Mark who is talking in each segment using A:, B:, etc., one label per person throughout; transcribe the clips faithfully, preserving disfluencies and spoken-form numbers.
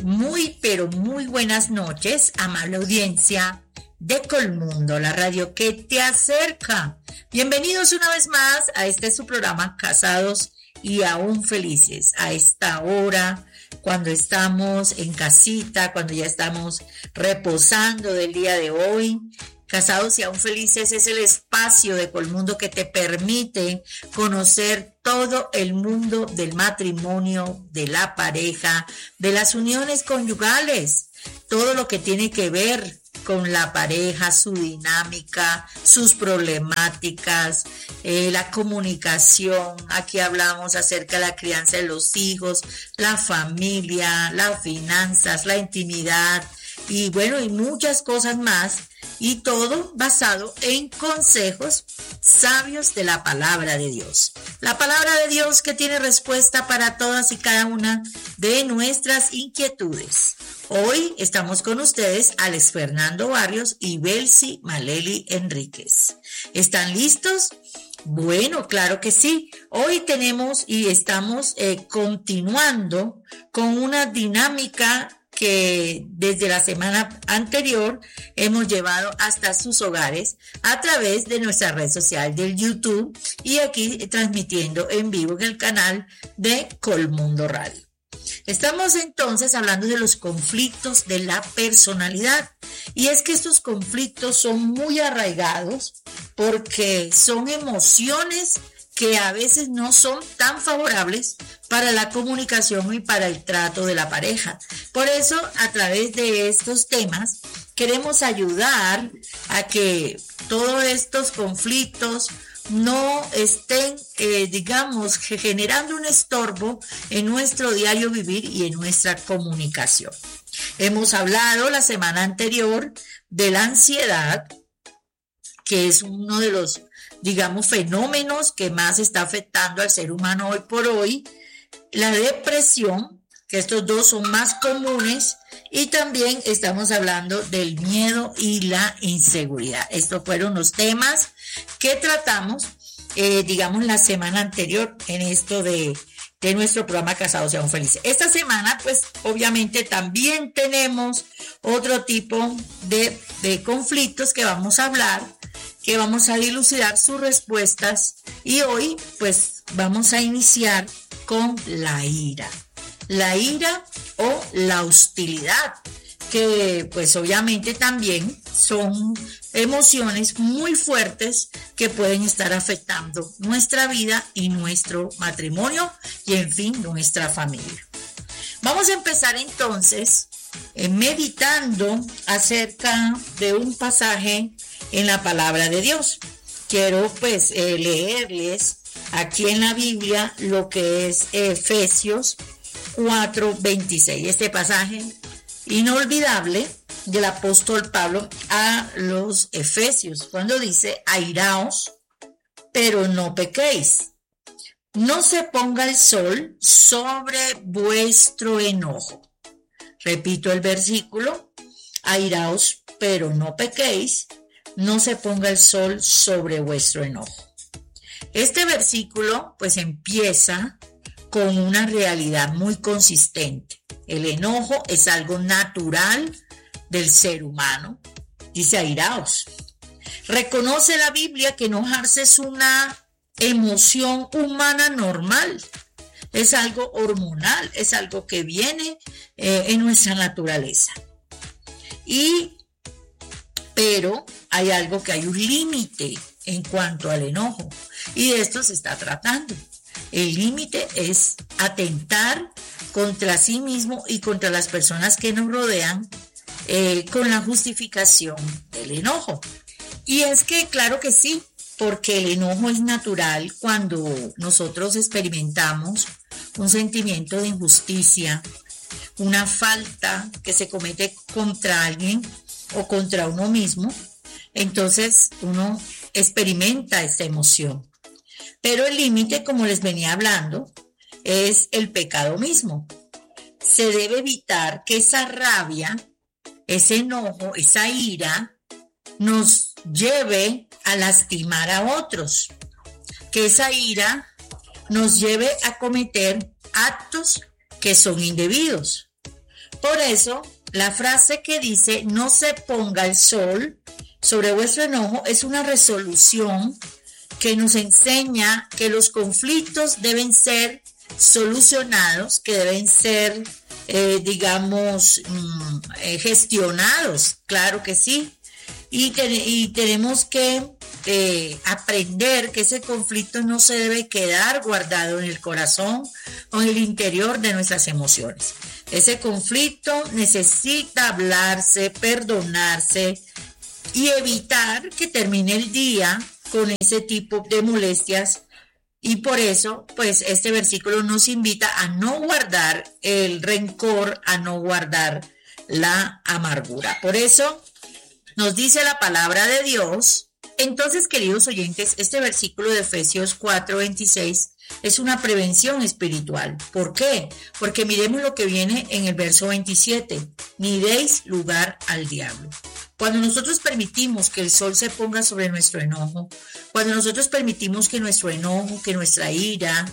A: Muy, pero muy buenas noches, amable audiencia de Colmundo, la radio que te acerca. Bienvenidos una vez más a este su programa Casados y Aún Felices. A esta hora, cuando estamos en casita, cuando ya estamos reposando del día de hoy. Casados y Aún Felices es el espacio de Colmundo que te permite conocer todo el mundo del matrimonio, de la pareja, de las uniones conyugales, todo lo que tiene que ver con la pareja, su dinámica, sus problemáticas, eh, la comunicación. Aquí hablamos acerca de la crianza de los hijos, la familia, las finanzas, la intimidad y bueno, y muchas cosas más. Y todo basado en consejos sabios de la palabra de Dios. La palabra de Dios que tiene respuesta para todas y cada una de nuestras inquietudes. Hoy estamos con ustedes Alex Fernando Barrios y Belsi Maleli Enríquez. ¿Están listos? Bueno, claro que sí. Hoy tenemos y estamos eh, continuando con una dinámica que desde la semana anterior hemos llevado hasta sus hogares a través de nuestra red social del YouTube y aquí transmitiendo en vivo en el canal de Colmundo Radio. Estamos entonces hablando de los conflictos de la personalidad y es que estos conflictos son muy arraigados porque son emociones que a veces no son tan favorables para la comunicación y para el trato de la pareja. Por eso, a través de estos temas, queremos ayudar a que todos estos conflictos no estén, eh, digamos, generando un estorbo en nuestro diario vivir y en nuestra comunicación. Hemos hablado la semana anterior de la ansiedad, que es uno de los digamos, fenómenos que más está afectando al ser humano hoy por hoy, la depresión, que estos dos son más comunes, y también estamos hablando del miedo y la inseguridad. Estos fueron los temas que tratamos, eh, digamos, la semana anterior en esto de, de nuestro programa Casados y Aún Felices. Esta semana, pues, obviamente también tenemos otro tipo de, de conflictos que vamos a hablar, que vamos a dilucidar sus respuestas y hoy pues vamos a iniciar con la ira. La ira o la hostilidad, que pues obviamente también son emociones muy fuertes que pueden estar afectando nuestra vida y nuestro matrimonio y en fin nuestra familia. Vamos a empezar entonces eh, meditando acerca de un pasaje en la palabra de Dios. Quiero pues eh, leerles aquí en la Biblia lo que es Efesios cuatro veintiséis, este pasaje inolvidable del apóstol Pablo a los Efesios, cuando dice: airaos, pero no pequéis, no se ponga el sol sobre vuestro enojo. Repito el versículo: airaos, pero no pequéis, no se ponga el sol sobre vuestro enojo. Este versículo pues empieza con una realidad muy consistente. El enojo es algo natural del ser humano. Dice: airaos. Reconoce la Biblia que enojarse es una emoción humana normal. Es algo hormonal, es algo que viene eh, en nuestra naturaleza. Y pero hay algo que hay un límite en cuanto al enojo y de esto se está tratando. El límite es atentar contra sí mismo y contra las personas que nos rodean eh, con la justificación del enojo. Y es que claro que sí, porque el enojo es natural cuando nosotros experimentamos un sentimiento de injusticia, una falta que se comete contra alguien o contra uno mismo, entonces uno experimenta esta emoción. Pero el límite, como les venía hablando, es el pecado mismo. Se debe evitar que esa rabia, ese enojo, esa ira, nos lleve a lastimar a otros. Que esa ira nos lleve a cometer actos que son indebidos. Por eso, la frase que dice no se ponga el sol sobre vuestro enojo es una resolución que nos enseña que los conflictos deben ser solucionados, que deben ser, eh, digamos, mm, eh, gestionados, claro que sí, y, te, y tenemos que eh, aprender que ese conflicto no se debe quedar guardado en el corazón o en el interior de nuestras emociones. Ese conflicto necesita hablarse, perdonarse y evitar que termine el día con ese tipo de molestias. Y por eso, pues este versículo nos invita a no guardar el rencor, a no guardar la amargura. Por eso nos dice la palabra de Dios. Entonces, queridos oyentes, este versículo de Efesios cuatro veintiséis es una prevención espiritual. ¿Por qué? Porque miremos lo que viene en el verso veintisiete. Ni deis lugar al diablo. Cuando nosotros permitimos que el sol se ponga sobre nuestro enojo, cuando nosotros permitimos que nuestro enojo, que nuestra ira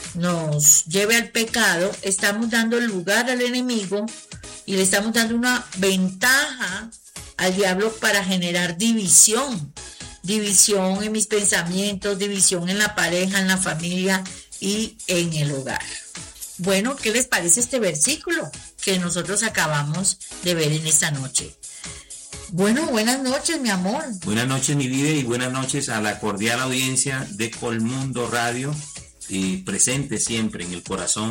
A: nos lleve al pecado, estamos dando lugar al enemigo y le estamos dando una ventaja al diablo para generar división. División en mis pensamientos, división en la pareja, en la familia y en el hogar. Bueno, ¿qué les parece este versículo que nosotros acabamos de ver en esta noche? Bueno, buenas noches, mi amor.
B: Buenas noches, mi vida, y buenas noches a la cordial audiencia de Colmundo Radio, y presente siempre en el corazón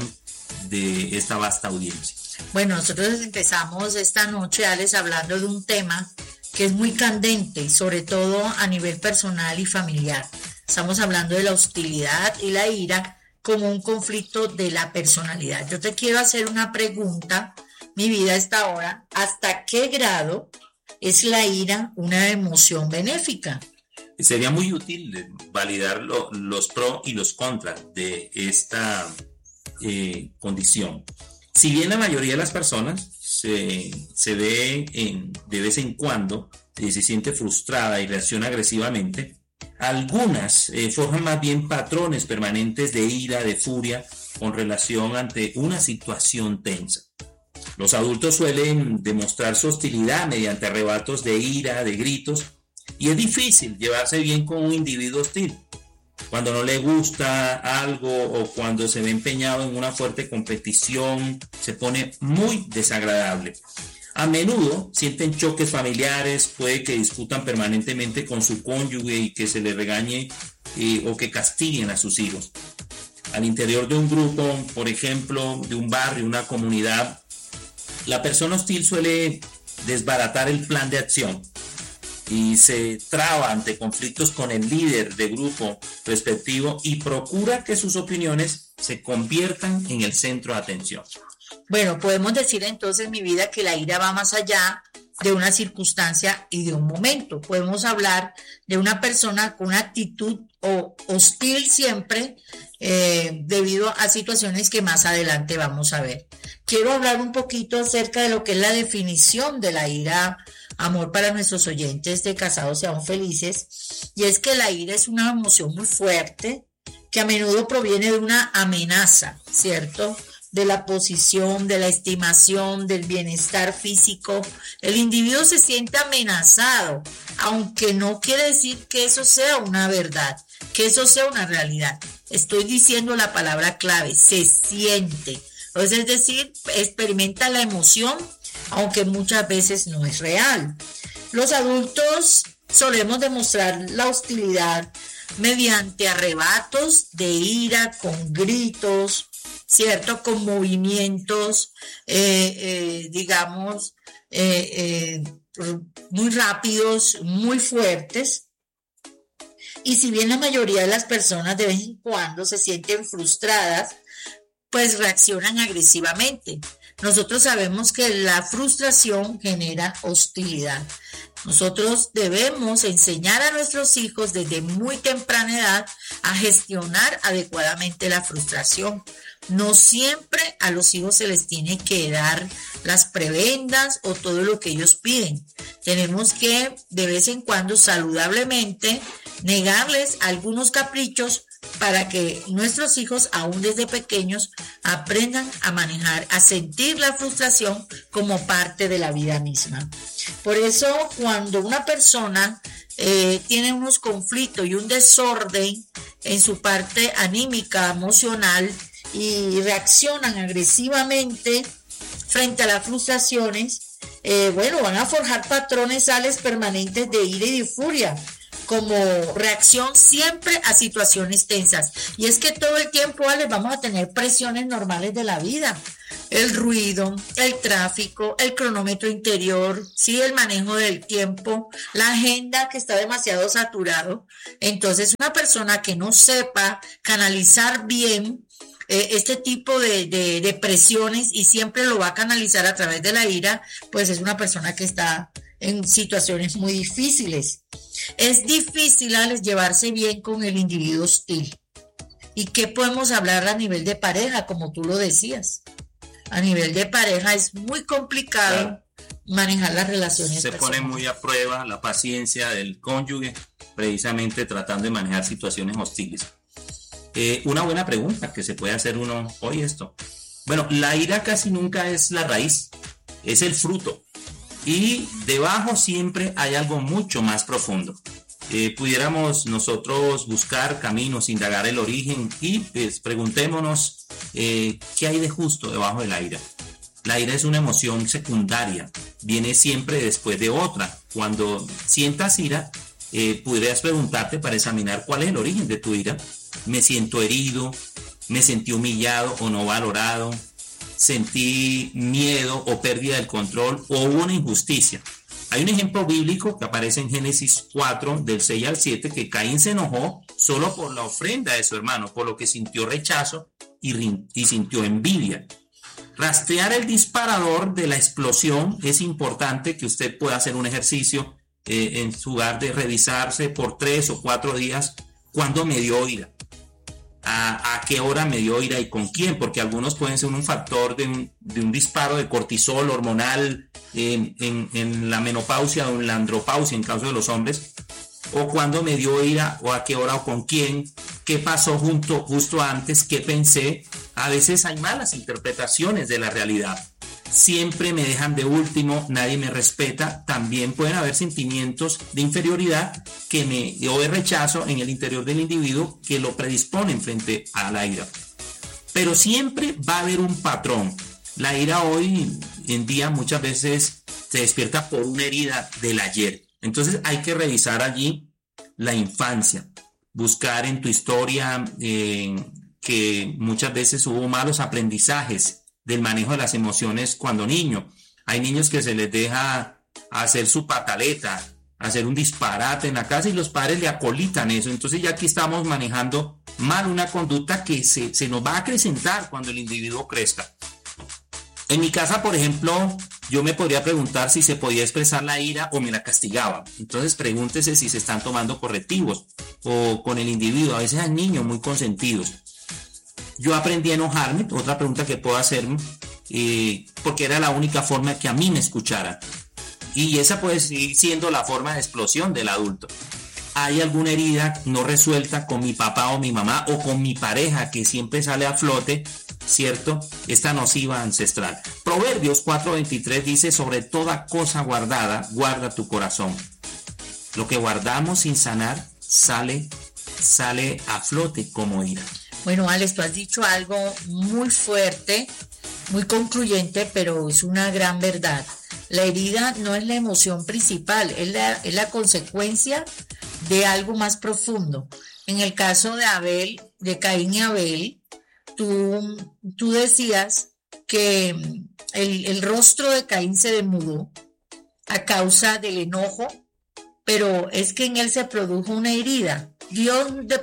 B: de esta vasta audiencia.
A: Bueno, nosotros empezamos esta noche, Alex, hablando de un tema que es muy candente, sobre todo a nivel personal y familiar. Estamos hablando de la hostilidad y la ira como un conflicto de la personalidad. Yo te quiero hacer una pregunta, mi vida, a esta hora. ¿Hasta qué grado es la ira una emoción benéfica?
B: Sería muy útil validar lo, los pros y los contras de esta eh, condición. Si bien la mayoría de las personas se, se ve en, de vez en cuando, eh, se siente frustrada y reacciona agresivamente, algunas eh, forjan más bien patrones permanentes de ira, de furia, con relación ante una situación tensa. Los adultos suelen demostrar su hostilidad mediante arrebatos de ira, de gritos, y es difícil llevarse bien con un individuo hostil. Cuando no le gusta algo o cuando se ve empeñado en una fuerte competición, se pone muy desagradable. A menudo sienten choques familiares, puede que discutan permanentemente con su cónyuge y que se le regañe eh, o que castiguen a sus hijos. Al interior de un grupo, por ejemplo, de un barrio, una comunidad, la persona hostil suele desbaratar el plan de acción y se traba ante conflictos con el líder de grupo respectivo y procura que sus opiniones se conviertan en el centro de atención.
A: Bueno, podemos decir entonces, mi vida, que la ira va más allá de una circunstancia y de un momento. Podemos hablar de una persona con una actitud o hostil siempre eh, debido a situaciones que más adelante vamos a ver. Quiero hablar un poquito acerca de lo que es la definición de la ira, amor, para nuestros oyentes de Casados Sean Felices, y es que la ira es una emoción muy fuerte que a menudo proviene de una amenaza, ¿cierto?, de la posición, de la estimación, del bienestar físico. El individuo se siente amenazado, aunque no quiere decir que eso sea una verdad, que eso sea una realidad. Estoy diciendo la palabra clave, se siente. Entonces, es decir, experimenta la emoción, aunque muchas veces no es real. Los adultos solemos demostrar la hostilidad mediante arrebatos de ira, con gritos, ¿cierto?, con movimientos, eh, eh, digamos, eh, eh, muy rápidos, muy fuertes. Y si bien la mayoría de las personas de vez en cuando se sienten frustradas, pues reaccionan agresivamente. Nosotros sabemos que la frustración genera hostilidad. Nosotros debemos enseñar a nuestros hijos desde muy temprana edad a gestionar adecuadamente la frustración. No siempre a los hijos se les tiene que dar las prebendas o todo lo que ellos piden. Tenemos que de vez en cuando saludablemente negarles algunos caprichos para que nuestros hijos, aún desde pequeños, aprendan a manejar, a sentir la frustración como parte de la vida misma. Por eso, cuando una persona eh, tiene unos conflictos y un desorden en su parte anímica, emocional, y reaccionan agresivamente frente a las frustraciones, eh, bueno, van a forjar patrones sales permanentes de ira y de furia como reacción siempre a situaciones tensas. Y es que todo el tiempo, Ale, vamos a tener presiones normales de la vida. El ruido, el tráfico, el cronómetro interior, sí, el manejo del tiempo, la agenda que está demasiado saturado. Entonces, una persona que no sepa canalizar bien eh, este tipo de, de, de presiones y siempre lo va a canalizar a través de la ira, pues es una persona que está en situaciones muy difíciles. Es difícil, Alex, llevarse bien con el individuo hostil. ¿Y qué podemos hablar a nivel de pareja, como tú lo decías? A nivel de pareja es muy complicado claro. manejar las relaciones
B: Se
A: personales.
B: pone muy a prueba la paciencia del cónyuge, precisamente tratando de manejar situaciones hostiles. Eh, una buena pregunta que se puede hacer uno hoy esto. Bueno, la ira casi nunca es la raíz, es el fruto. Y debajo siempre hay algo mucho más profundo. Eh, pudiéramos nosotros buscar caminos, indagar el origen y pues, preguntémonos eh, qué hay de justo debajo de la ira. La ira es una emoción secundaria, viene siempre después de otra. Cuando sientas ira, eh, podrías preguntarte para examinar cuál es el origen de tu ira. Me siento herido, me sentí humillado o no valorado, sentí miedo o pérdida del control o hubo una injusticia. Hay un ejemplo bíblico que aparece en Génesis cuatro, del seis al siete, que Caín se enojó solo por la ofrenda de su hermano, por lo que sintió rechazo y, y sintió envidia. Rastrear el disparador de la explosión es importante que usted pueda hacer un ejercicio eh, en lugar de revisarse por tres o cuatro días cuándo me dio ira. A, a qué hora me dio ira y con quién, porque algunos pueden ser un factor de un, de un disparo de cortisol hormonal en, en, en la menopausia o en la andropausia en caso de los hombres, o cuándo me dio ira, o a qué hora o con quién, qué pasó junto, justo antes, qué pensé. A veces hay malas interpretaciones de la realidad. Siempre me dejan de último, nadie me respeta. También pueden haber sentimientos de inferioridad que me, o de rechazo en el interior del individuo que lo predisponen frente a la ira. Pero siempre va a haber un patrón. La ira hoy en día muchas veces se despierta por una herida del ayer. Entonces hay que revisar allí la infancia, buscar en tu historia eh, que muchas veces hubo malos aprendizajes del manejo de las emociones cuando niño. Hay niños que se les deja hacer su pataleta, hacer un disparate en la casa y los padres le acolitan eso. Entonces ya aquí estamos manejando mal una conducta que se, se nos va a acrecentar cuando el individuo crezca. En mi casa, por ejemplo, yo me podría preguntar si se podía expresar la ira o me la castigaban. Entonces pregúntese si se están tomando correctivos o con el individuo. A veces hay niños muy consentidos. Yo aprendí a enojarme, otra pregunta que puedo hacerme, eh, porque era la única forma que a mí me escuchara. Y esa puede seguir siendo la forma de explosión del adulto. ¿Hay alguna herida no resuelta con mi papá o mi mamá o con mi pareja que siempre sale a flote, cierto? Esta nociva ancestral. Proverbios cuatro veintitrés dice: sobre toda cosa guardada, guarda tu corazón. Lo que guardamos sin sanar sale, sale a flote como ira.
A: Bueno, Alex, tú has dicho algo muy fuerte, muy concluyente, pero es una gran verdad. La herida no es la emoción principal, es la, es la consecuencia de algo más profundo. En el caso de Abel, de Caín y Abel, tú, tú decías que el, el rostro de Caín se demudó a causa del enojo, pero es que en él se produjo una herida. Dios de